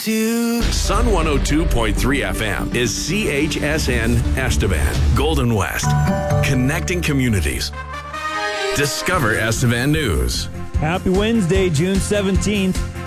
to Sun 102.3 FM is CHSN Estevan, Golden West. Connecting communities. Discover Estevan News. Happy Wednesday, June 17th.